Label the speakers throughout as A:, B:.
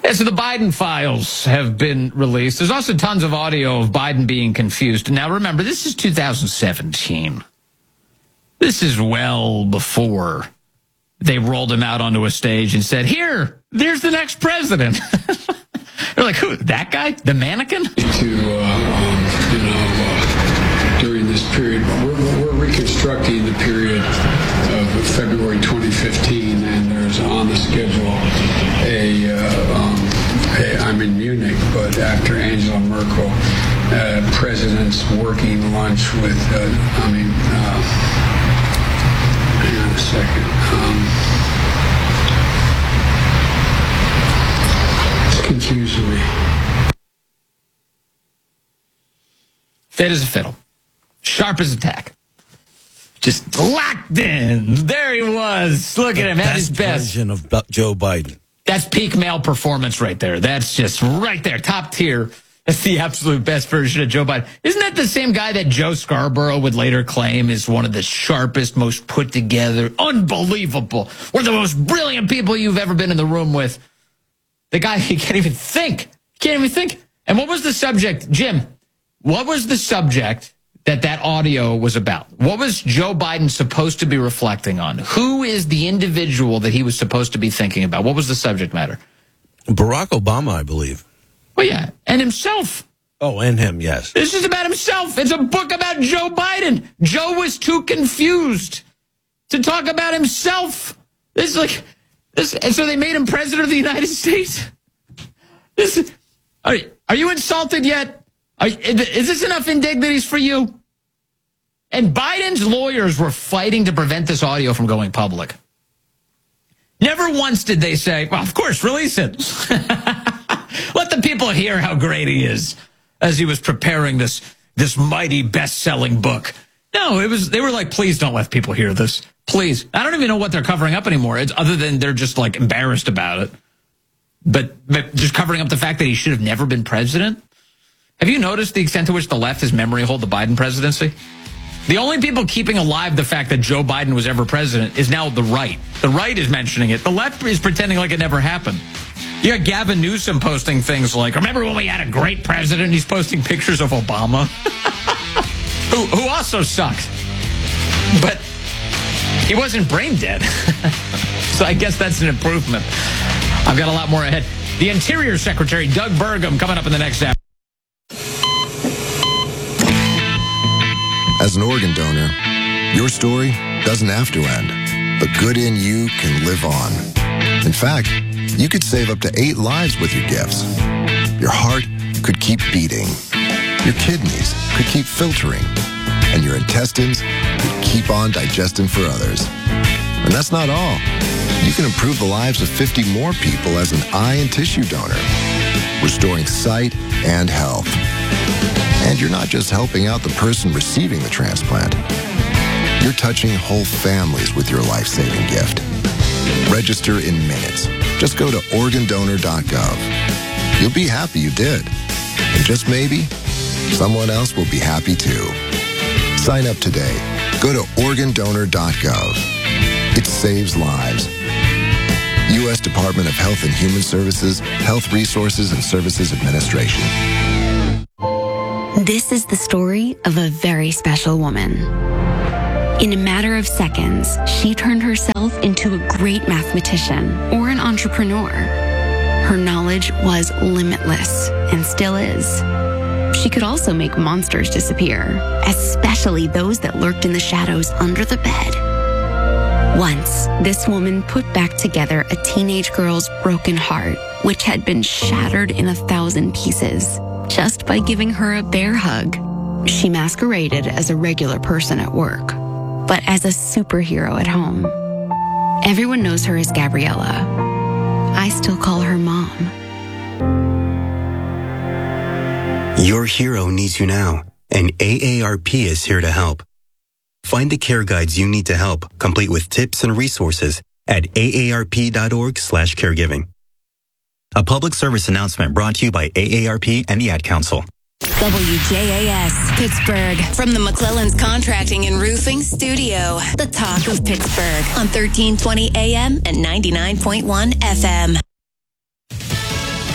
A: Yeah, so the Biden files have been released. There's also tons of audio of Biden being confused. Now, remember, this is 2017. This is well before they rolled him out onto a stage and said, there's the next president. They're like, who, that guy? The mannequin?
B: During this period, we're reconstructing the period of February 2015, and there's on the schedule I'm in Munich, but after Angela Merkel, president's working lunch with, hang on a second. It's confusing me.
A: Fit as a fiddle. Sharp as a tack. Just locked in. There he was. Look at him at his best.
C: Version of Joe Biden.
A: That's peak male performance right there. That's just right there. Top tier. That's the absolute best version of Joe Biden. Isn't that the same guy that Joe Scarborough would later claim is one of the sharpest, most put together, unbelievable, one of the most brilliant people you've ever been in the room with? The guy, he can't even think. Can't even think. And what was the subject, Jim? What was the subject that audio was about? What was Joe Biden supposed to be reflecting on? Who is the individual that he was supposed to be thinking about? What was the subject matter?
C: Barack Obama, I believe.
A: Well, yeah, and himself.
C: Oh, and him, yes.
A: This is about himself. It's a book about Joe Biden. Joe was too confused to talk about himself. And so they made him president of the United States. Are you insulted yet? Is this enough indignities for you? And Biden's lawyers were fighting to prevent this audio from going public. Never once did they say, well, of course, release it. Let the people hear how great he is as he was preparing this mighty best-selling book. No, they were like, please don't let people hear this. Please. I don't even know what they're covering up anymore. It's other than they're just like embarrassed about it. But just covering up the fact that he should have never been president. Have you noticed the extent to which the left has memory hold the Biden presidency? The only people keeping alive the fact that Joe Biden was ever president is now the right. The right is mentioning it. The left is pretending like it never happened. You got Gavin Newsom posting things like, remember when we had a great president? He's posting pictures of Obama, who also sucked. But he wasn't brain dead. So I guess that's an improvement. I've got a lot more ahead. The Interior Secretary, Doug Burgum, coming up in the next hour.
D: As an organ donor, your story doesn't have to end. The good in you can live on. In fact, you could save up to 8 lives with your gifts. Your heart could keep beating. Your kidneys could keep filtering. And your intestines could keep on digesting for others. And that's not all. You can improve the lives of 50 more people as an eye and tissue donor, restoring sight and health. And you're not just helping out the person receiving the transplant. You're touching whole families with your life-saving gift. Register in minutes. Just go to organdonor.gov. You'll be happy you did. And just maybe, someone else will be happy too. Sign up today. Go to organdonor.gov. It saves lives. U.S. Department of Health and Human Services, Health Resources and Services Administration.
E: This is the story of a very special woman. In a matter of seconds, she turned herself into a great mathematician or an entrepreneur. Her knowledge was limitless and still is. She could also make monsters disappear, especially those that lurked in the shadows under the bed. Once, this woman put back together a teenage girl's broken heart, which had been shattered in 1,000 pieces, just by giving her a bear hug. She masqueraded as a regular person at work, but as a superhero at home. Everyone knows her as Gabriella. I still call her Mom.
F: Your hero needs you now, and AARP is here to help. Find the care guides you need to help, complete with tips and resources at aarp.org/caregiving. A public service announcement brought to you by AARP and the Ad Council.
G: WJAS, Pittsburgh. From the McClellan's Contracting and Roofing Studio. The talk of Pittsburgh on 1320 AM and 99.1 FM.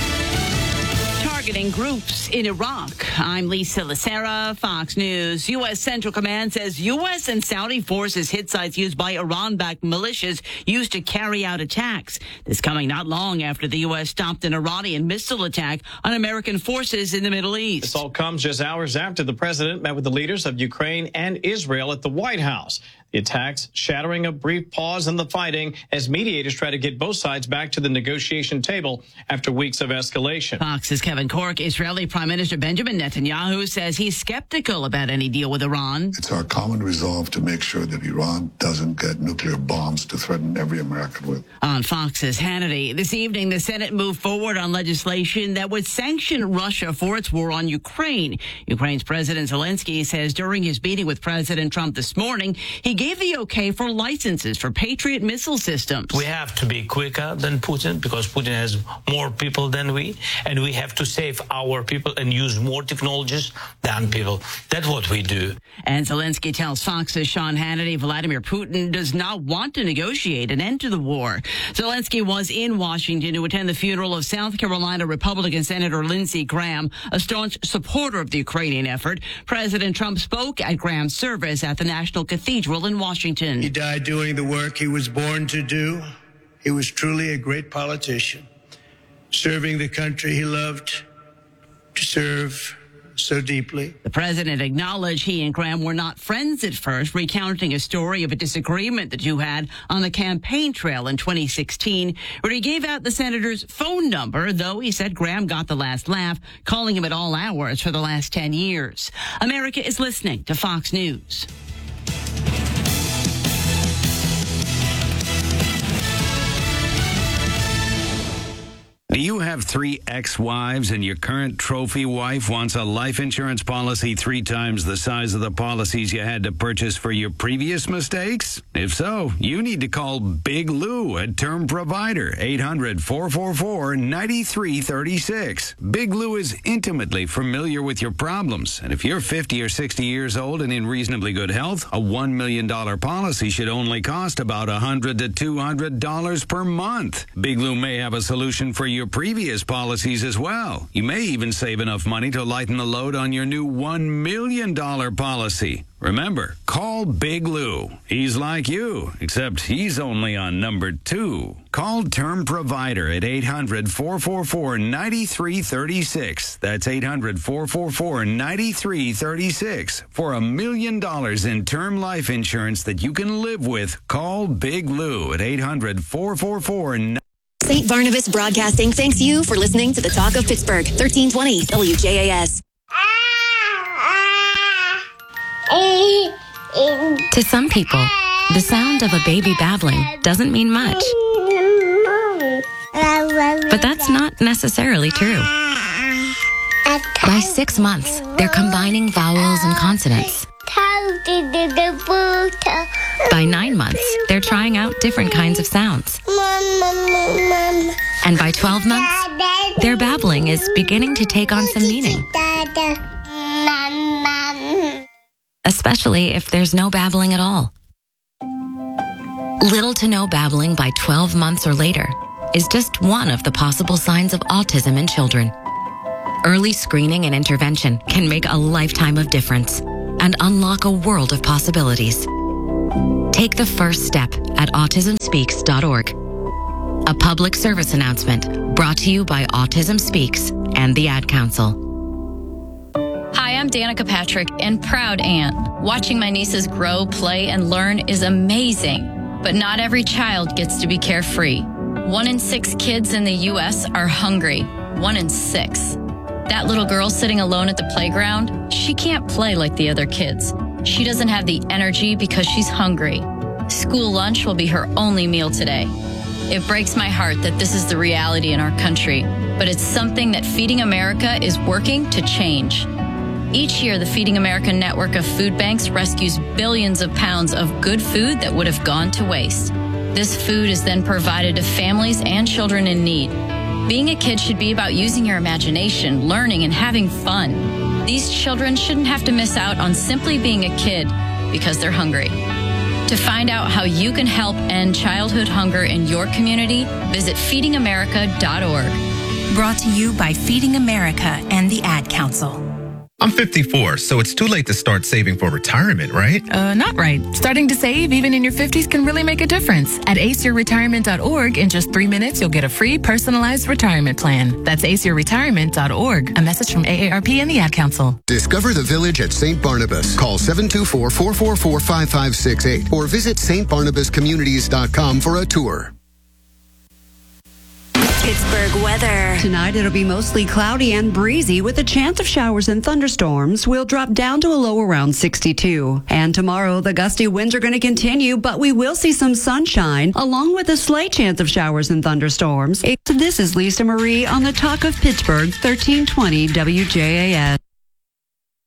H: targeting groups in Iraq. I'm Lisa Lacera, Fox News. U.S. Central Command says U.S. and Saudi forces hit sites used by Iran-backed militias used to carry out attacks. This coming not long after the U.S. stopped an Iranian missile attack on American forces in the Middle East.
I: This all comes just hours after the president met with the leaders of Ukraine and Israel at the White House. The attacks shattering a brief pause in the fighting as mediators try to get both sides back to the negotiation table after weeks of escalation.
H: Fox's Kevin Corke. Israeli Prime Minister Benjamin Netanyahu says he's skeptical about any deal with Iran.
J: It's our common resolve to make sure that Iran doesn't get nuclear bombs to threaten every American with.
H: On Fox's Hannity, this evening the Senate moved forward on legislation that would sanction Russia for its war on Ukraine. Ukraine's President Zelensky says during his meeting with President Trump this morning, he gave the okay for licenses for Patriot missile systems.
K: We have to be quicker than Putin because Putin has more people than we, and we have to save our people and use more technologies than people. That's what we do.
H: And Zelensky tells Fox's Sean Hannity Vladimir Putin does not want to negotiate an end to the war. Zelensky was in Washington to attend the funeral of South Carolina Republican Senator Lindsey Graham, a staunch supporter of the Ukrainian effort. President Trump spoke at Graham's service at the National Cathedral in Washington.
L: He died doing the work he was born to do. He was truly a great politician, serving the country he loved to serve so deeply.
H: The president acknowledged he and Graham were not friends at first, recounting a story of a disagreement the two had on the campaign trail in 2016, where he gave out the senator's phone number, though he said Graham got the last laugh, calling him at all hours for the last 10 years. America is listening to Fox News.
M: Do you have 3 ex-wives and your current trophy wife wants a life insurance policy 3 times the size of the policies you had to purchase for your previous mistakes? If so, you need to call Big Lou at Term Provider, 800-444-9336. Big Lou is intimately familiar with your problems, and if you're 50 or 60 years old and in reasonably good health, a $1 million policy should only cost about $100 to $200 per month. Big Lou may have a solution for your previous policies as well. You may even save enough money to lighten the load on your new $1 million policy. Remember, call Big Lou. He's like you, except he's only on number 2. Call Term Provider at 800-444-9336. That's 800-444-9336. For $1 million in term life insurance that you can live with, call Big Lou at 800-444-9336.
G: St. Barnabas Broadcasting thanks you for listening to the Talk of Pittsburgh, 1320 WJAS.
E: To some people, the sound of a baby babbling doesn't mean much. But that's not necessarily true. By 6 months, they're combining vowels and consonants. By 9 months, they're trying out different kinds of sounds. And by 12 months, their babbling is beginning to take on some meaning. Especially if there's no babbling at all. Little to no babbling by 12 months or later is just one of the possible signs of autism in children. Early screening and intervention can make a lifetime of difference and unlock a world of possibilities. Take the first step at autismspeaks.org. A public service announcement brought to you by Autism Speaks and the Ad Council.
N: Hi, I'm Danica Patrick and proud aunt. Watching my nieces grow, play, and learn is amazing. But not every child gets to be carefree. 1 in 6 kids in the U.S. are hungry. 1 in 6. That little girl sitting alone at the playground, she can't play like the other kids. She doesn't have the energy because she's hungry. School lunch will be her only meal today. It breaks my heart that this is the reality in our country, but it's something that Feeding America is working to change. Each year, the Feeding America network of food banks rescues billions of pounds of good food that would have gone to waste. This food is then provided to families and children in need. Being a kid should be about using your imagination, learning, and having fun. These children shouldn't have to miss out on simply being a kid because they're hungry. To find out how you can help end childhood hunger in your community, visit feedingamerica.org.
O: Brought to you by Feeding America and the Ad Council.
P: I'm 54, so it's too late to start saving for retirement, right?
Q: Not right. Starting to save even in your 50s can really make a difference. At aceyourretirement.org, in just 3 minutes, you'll get a free personalized retirement plan. That's aceyourretirement.org. A message from AARP and the Ad Council.
R: Discover the Village at St. Barnabas. Call 724-444-5568 or visit stbarnabascommunities.com for a tour.
G: Pittsburgh weather.
S: Tonight it'll be mostly cloudy and breezy with a chance of showers and thunderstorms. We'll drop down to a low around 62. And tomorrow the gusty winds are going to continue, but we will see some sunshine along with a slight chance of showers and thunderstorms. This is Lisa Marie on the Talk of Pittsburgh, 1320 WJAS.